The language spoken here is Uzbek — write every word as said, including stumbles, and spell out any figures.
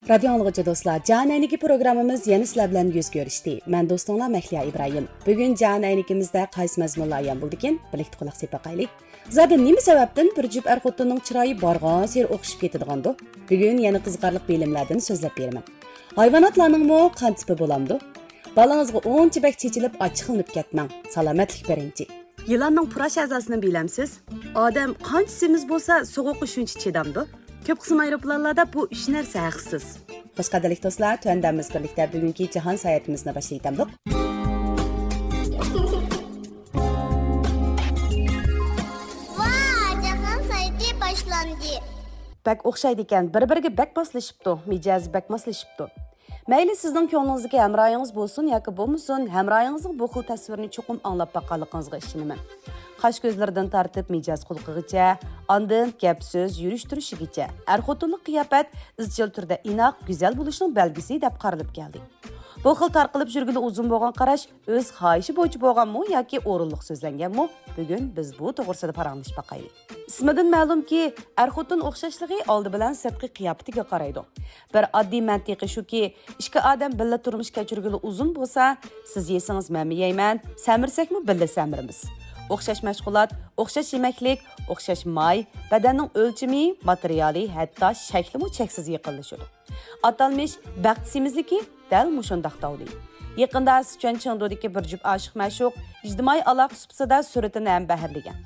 Radio anlıqıcı dostlar, Can Əyniki programımız yeni sizlər bilan yüz görüşdü. Mən dostunlar Məhliya İbrahim. Bugün Can Əynikimizdə qaysı məzmunlar yan buldikin, birlikdə qulaq sepaqaylik. Zaten nima sababdan bir cüp er-xotinning chiroyi bargan ser o'qishib ketadigandu. Bugun yana qiziqarli bilimlardan so'zlab beraman. Hayvonotlarning mo qan tipi bo'lamdi? Balangizga o'ncha bak chechilib ochiqlanib ketmang. Salomatlik birinchi. Yılanning purash a'zosini bilamsiz? Odam qanchasimiz bo'lsa, so'g'uqqa shuncha chedamdi. Köp qism aeroplanlarda bu uch narsa haqsiz. Xo'sh qadrli do'stlar, tuandamiz birlikda bugungi jahon sayohatimizni boshlaymiz. Vay, jahon sayoti boshlandi. Bak o'xshaydi ekan, bir-biriga bak moslashibdi, mijozi bak moslashibdi. Mayli sizning ko'nglingizdagi hamroyingiz bo'lsin yoki bo'lmasin, hamroyingizning bu xil tasvirini cho'qim anglab baqanligingizga ishonaman. Qash ko'zlaridan tartib mijoz qulqigacha, ondan gap so'z yurish-turishigacha, er-xotinlik qiyofat izchil turda inoq, go'zal bo'lishning belgisi deb qaralib keldi. Bu xil tarqalib yurgili uzun bo'lgan qarash o'z xohishi bo'yicha bo'lganmi yoki o'rinliq so'zlanganmi? Bugun biz bu to'g'risida paranglashib baqaylik. Ismidan ma'lumki, er-xotin o'xshashligi oldi bilan sirtqi qiyofatiga qaraydi. Bir oddiy mantiqi shuki, ikki odam birga turmush kechirgili uzun bo'lsa, siz yesangiz men yeyman, samirsakmi birga samirimiz. O'xshash mashg'ulot, o'xshash yemaklik, o'xshash may, badanning o'lchami, materiali, hatto shaklimi cheksiz yaqinlashadi. Atalmish baxt semizligi dal mushundaq tavli. Yaqinda Sichuan Chengdudagi bir jup oshiq ma'shuq ijtimoiy aloqa suhbatida suratini ham baharlagan.